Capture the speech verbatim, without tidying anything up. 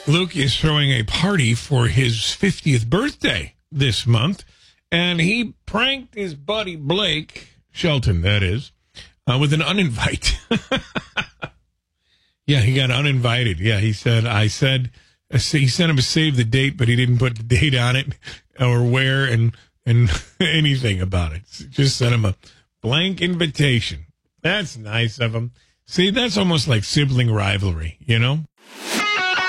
Luke is throwing a party for his fiftieth birthday this month, and he pranked his buddy Blake, Shelton, that is, uh, with an uninvite. Yeah, he got uninvited. Yeah, he said, I said, he sent him a save the date, but he didn't put the date on it or where and, and anything about it. Just sent him a blank invitation. That's nice of him. See, that's almost like sibling rivalry, you know?